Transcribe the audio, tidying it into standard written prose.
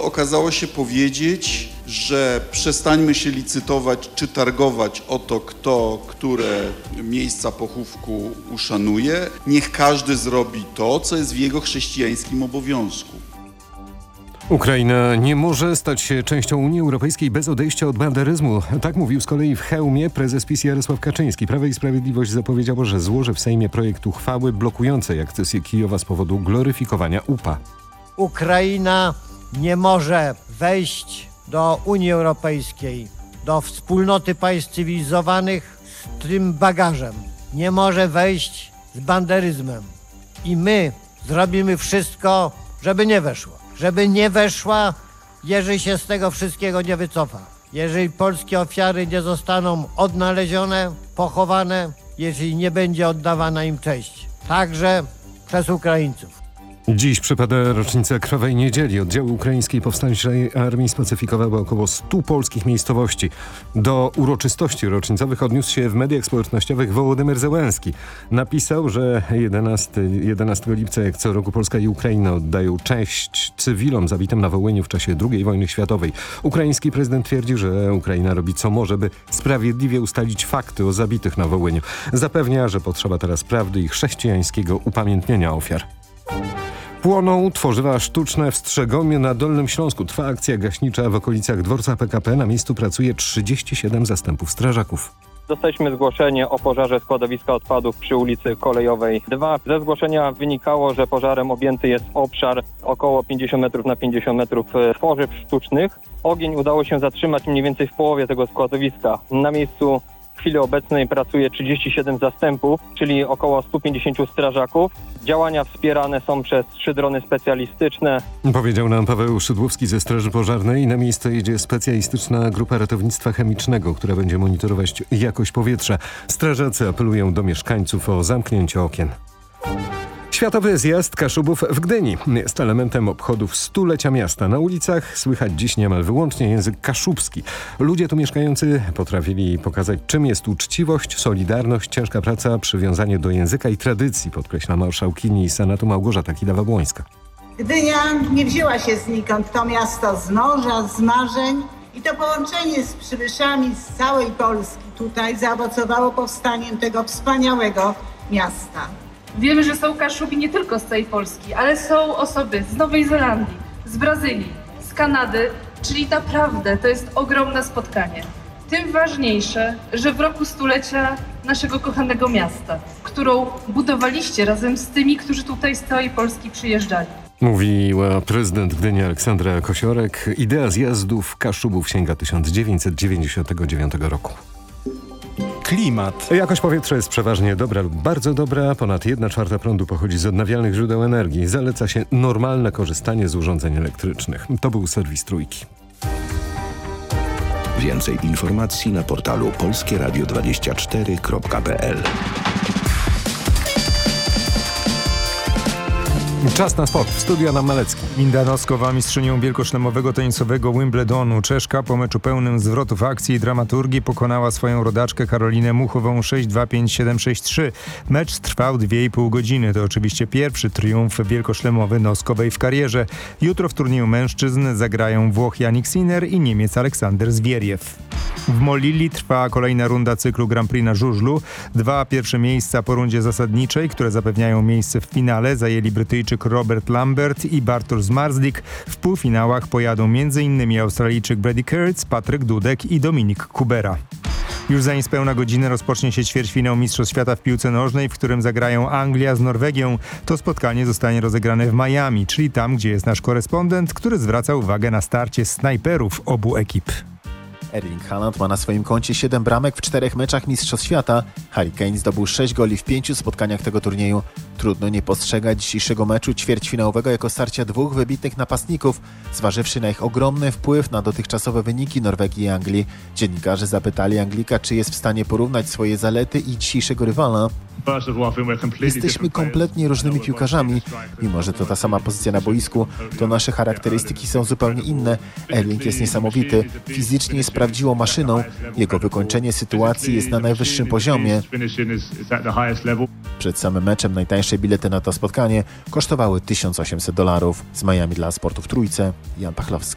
okazało się powiedzieć, że przestańmy się licytować czy targować o to, kto które miejsca pochówku uszanuje. Niech każdy zrobi to, co jest w jego chrześcijańskim obowiązku. Ukraina nie może stać się częścią Unii Europejskiej bez odejścia od banderyzmu. Tak mówił z kolei w Chełmie prezes PiS Jarosław Kaczyński. Prawo i Sprawiedliwość zapowiedziało, że złoży w Sejmie projekt uchwały blokującej akcesję Kijowa z powodu gloryfikowania UPA. Ukraina nie może wejść do Unii Europejskiej, do wspólnoty państw cywilizowanych z tym bagażem. Nie może wejść z banderyzmem. I my zrobimy wszystko, żeby nie weszła. Żeby nie weszła, jeżeli się z tego wszystkiego nie wycofa. Jeżeli polskie ofiary nie zostaną odnalezione, pochowane, jeżeli nie będzie oddawana im cześć. Także przez Ukraińców. Dziś przypada rocznica Krwawej Niedzieli. Oddziały ukraińskiej powstańczej armii spacyfikowały około 100 polskich miejscowości. Do uroczystości rocznicowych odniósł się w mediach społecznościowych Wołodymyr Zełenski. Napisał, że 11 lipca jak co roku Polska i Ukraina oddają cześć cywilom zabitym na Wołyniu w czasie II wojny światowej. Ukraiński prezydent twierdził, że Ukraina robi co może, by sprawiedliwie ustalić fakty o zabitych na Wołyniu. Zapewnia, że potrzeba teraz prawdy i chrześcijańskiego upamiętnienia ofiar. Płoną tworzywa sztuczne w Strzegomiu na Dolnym Śląsku. Trwa akcja gaśnicza w okolicach dworca PKP. Na miejscu pracuje 37 zastępów strażaków. Dostaliśmy zgłoszenie o pożarze składowiska odpadów przy ulicy Kolejowej 2. Ze zgłoszenia wynikało, że pożarem objęty jest obszar około 50 metrów na 50 metrów tworzyw sztucznych. Ogień udało się zatrzymać mniej więcej w połowie tego składowiska. Na miejscu w chwili obecnej pracuje 37 zastępów, czyli około 150 strażaków. Działania wspierane są przez 3 drony specjalistyczne. Powiedział nam Paweł Szydłowski ze Straży Pożarnej. Na miejsce jedzie specjalistyczna grupa ratownictwa chemicznego, która będzie monitorować jakość powietrza. Strażacy apelują do mieszkańców o zamknięcie okien. Światowy zjazd Kaszubów w Gdyni jest elementem obchodów stulecia miasta. Na ulicach słychać dziś niemal wyłącznie język kaszubski. Ludzie tu mieszkający potrafili pokazać, czym jest uczciwość, solidarność, ciężka praca, przywiązanie do języka i tradycji, podkreśla marszałkini Senatu Małgorzata Kidawa-Błońska. Gdynia nie wzięła się znikąd, to miasto z morza, z marzeń i to połączenie z przybyszami z całej Polski tutaj zaowocowało powstaniem tego wspaniałego miasta. Wiemy, że są Kaszubi nie tylko z całej Polski, ale są osoby z Nowej Zelandii, z Brazylii, z Kanady, czyli naprawdę to jest ogromne spotkanie. Tym ważniejsze, że w roku stulecia naszego kochanego miasta, którą budowaliście razem z tymi, którzy tutaj z całej Polski przyjeżdżali. Mówiła prezydent Gdyni Aleksandra Kosiorek. Idea zjazdów Kaszubów sięga 1999 roku. Klimat. Jakość powietrza jest przeważnie dobra lub bardzo dobra. Ponad 1/4 prądu pochodzi z odnawialnych źródeł energii. Zaleca się normalne korzystanie z urządzeń elektrycznych. To był serwis Trójki. Więcej informacji na portalu polskieradio24.pl. Czas na sport. W studiu Adam Malecki. Inda Noskowa, mistrzynią wielkoszlemowego tenisowego Wimbledonu. Czeszka po meczu pełnym zwrotów akcji i dramaturgii pokonała swoją rodaczkę Karolinę Muchową 6-2, 5-7, 6-3. Mecz trwał 2,5 godziny. To oczywiście pierwszy triumf wielkoszlemowy Noskowej w karierze. Jutro w turnieju mężczyzn zagrają Włoch Jannik Sinner i Niemiec Aleksander Zwieriew. W Molilli trwa kolejna runda cyklu Grand Prix na żużlu. 2 pierwsze miejsca po rundzie zasadniczej, które zapewniają miejsce w finale, zajęli Brytyjczyk Robert Lambert i Bartosz Marsdik. W półfinałach pojadą m.in. Australijczyk Brady Kurtz, Patryk Dudek i Dominik Kubera. Już za niespełna godzinę rozpocznie się ćwierćfinał Mistrzostw Świata w piłce nożnej, w którym zagrają Anglia z Norwegią. To spotkanie zostanie rozegrane w Miami, czyli tam, gdzie jest nasz korespondent, który zwraca uwagę na starcie snajperów obu ekip. Erling Haaland ma na swoim koncie 7 bramek w 4 meczach Mistrzostw Świata. Harry Kane zdobył 6 goli w 5 spotkaniach tego turnieju. Trudno nie postrzegać dzisiejszego meczu ćwierćfinałowego jako starcia 2 wybitnych napastników, zważywszy na ich ogromny wpływ na dotychczasowe wyniki Norwegii i Anglii. Dziennikarze zapytali Anglika, czy jest w stanie porównać swoje zalety i dzisiejszego rywala. Jesteśmy kompletnie różnymi piłkarzami. Mimo że to ta sama pozycja na boisku, to nasze charakterystyki są zupełnie inne. Erling jest niesamowity. Fizycznie jest prawdziwą maszyną. Jego wykończenie sytuacji jest na najwyższym poziomie. Przed samym meczem najtańsze bilety na to spotkanie kosztowały $1800. Z Miami dla Sportu w Trójce, Jan Pachlowski.